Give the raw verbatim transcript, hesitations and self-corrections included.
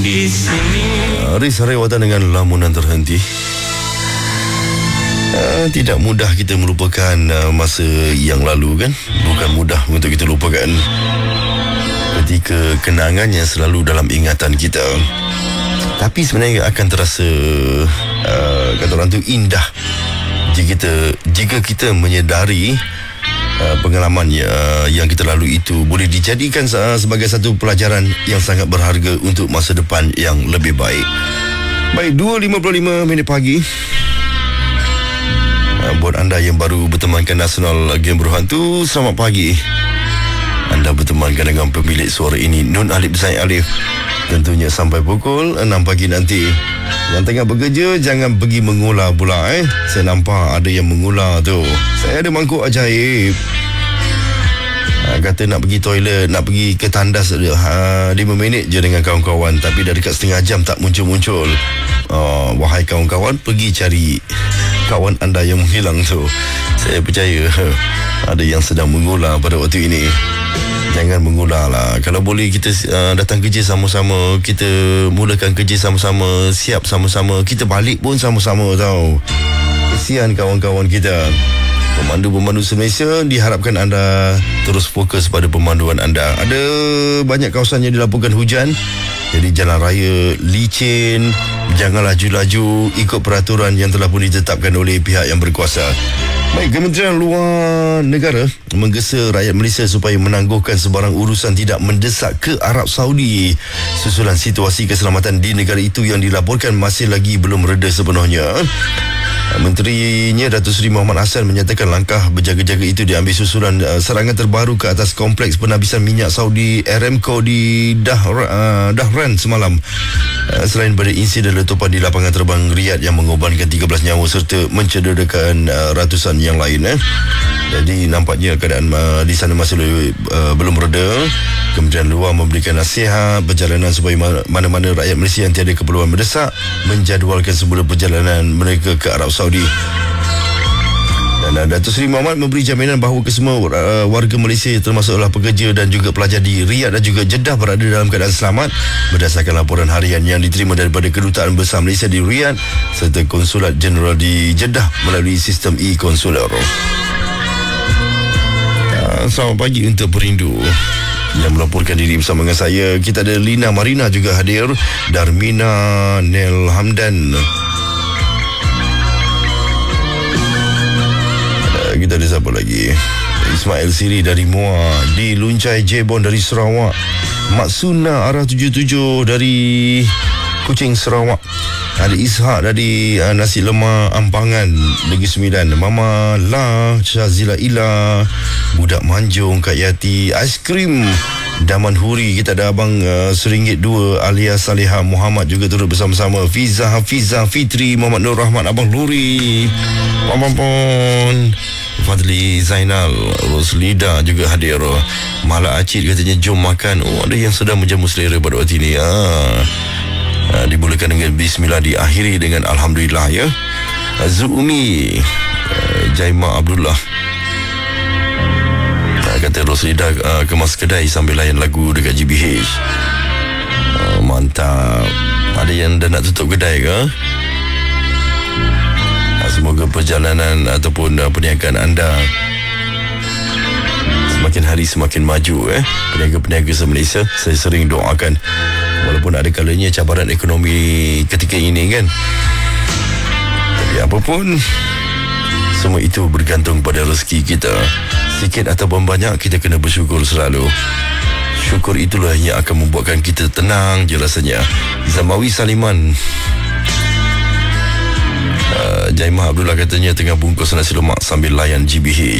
di sini. Haris Haryawardana dengan lamunan terhenti. Uh, tidak mudah kita melupakan uh, masa yang lalu, kan? Bukan mudah untuk kita lupakan ketika kenangannya selalu dalam ingatan kita. Tapi sebenarnya akan terasa uh, kata orang tu indah jika kita jika kita menyedari uh, pengalaman uh, yang kita lalui itu boleh dijadikan uh, sebagai satu pelajaran yang sangat berharga untuk masa depan yang lebih baik. Baik, dua lima puluh lima minit pagi. Uh, buat anda yang baru bertemankan Nasional Game Berhantu, selamat pagi. Anda bertemankan dengan pemilik suara ini, Nun Alif Zain Alif. Tentunya sampai pukul enam pagi nanti. Yang tengah bekerja, jangan pergi mengular pula eh. Saya nampak ada yang mengular tu. Saya ada mangkuk ajaib. Ha, kata nak pergi toilet, nak pergi ke tandas ha, lima minit je dengan kawan-kawan. Tapi dah dekat setengah jam tak muncul-muncul. Oh, wahai kawan-kawan, pergi cari kawan anda yang menghilang tu. Saya percaya ada yang sedang mengular pada waktu ini. Jangan mengular lah. Kalau boleh kita uh, datang kerja sama-sama, kita mulakan kerja sama-sama, siap sama-sama, kita balik pun sama-sama tau. Kesian kawan-kawan kita. Pemandu-pemandu se-Malaysia, diharapkan anda terus fokus pada pemanduan anda. Ada banyak kawasan yang dilaporkan hujan, jadi jalan raya licin. Jangan laju-laju, ikut peraturan yang telah pun ditetapkan oleh pihak yang berkuasa. Baik, Kementerian Luar Negara menggesa rakyat Malaysia supaya menangguhkan sebarang urusan tidak mendesak ke Arab Saudi susulan situasi keselamatan di negara itu yang dilaporkan masih lagi belum reda sepenuhnya. Menterinya Datuk Seri Muhammad Hassan menyatakan langkah berjaga-jaga itu diambil susulan uh, serangan terbaru ke atas kompleks penhabisan minyak Saudi Aramco di Dahr, uh, Dahran semalam. Uh, selain pada insiden letupan di lapangan terbang Riyadh yang mengorbankan tiga belas nyawa serta mencederakan uh, ratusan yang lain. Eh. Jadi nampaknya keadaan uh, di sana masih uh, belum reda. Kementerian Luar memberikan nasihat perjalanan supaya mana-mana rakyat Malaysia yang tiada keperluan mendesak menjadualkan semula perjalanan mereka ke Arab Saudi. Dan uh, Datuk Seri Muhammad memberi jaminan bahawa kesemua uh, warga Malaysia termasuklah pekerja dan juga pelajar di Riyadh dan juga Jeddah berada dalam keadaan selamat berdasarkan laporan harian yang diterima daripada Kedutaan Besar Malaysia di Riyadh serta Konsulat Jeneral di Jeddah melalui sistem e-konsuler. Uh, selamat pagi untuk perindu yang melaporkan diri bersama dengan saya. Kita ada Lina Marina juga hadir, Darmina Nel Hamdan. Kita ada siapa lagi? Ismail Siri dari Muar, di Luncai Jebon dari Sarawak, Maksuna arah tujuh tujuh dari Kuching Sarawak, ada Ishak dari uh, Nasi Lemak Ampangan Negeri Sembilan, Mama La Syazila Ila, Budak Manjung Kak Yati, Aiskrim Daman Huri. Kita ada Abang uh, Seringgit Dua alias Salihah Muhammad juga turut bersama-sama. Fiza Hafiza Fitri Muhammad Nur Rahmat Abang Luri, Pampon Fadli Zainal, Roslida juga hadir. Mala Acid katanya jom makan. Oh, ada yang sedang menjamu selera pada waktu ini. Ah. Uh, dimulakan dengan Bismillah, diakhiri dengan Alhamdulillah ya. uh, Zuumi uh, Jaima Abdullah uh, kata Roslida uh, kemas kedai sambil layan lagu dekat G B H. uh, Mantap. Ada yang dah nak tutup kedai ke? uh, Semoga perjalanan ataupun uh, perniagaan anda semakin hari semakin maju eh. Peniaga-peniaga se-Malaysia, saya sering doakan, walaupun ada kalanya cabaran ekonomi ketika ini kan. Tapi apapun, semua itu bergantung pada rezeki kita. Sikit ataupun banyak, kita kena bersyukur selalu. Syukur itulah yang akan membuatkan kita tenang je rasanya. Zamawi Saliman, uh, Jaimah Abdullah katanya tengah bungkus nasi lemak sambil layan G B H.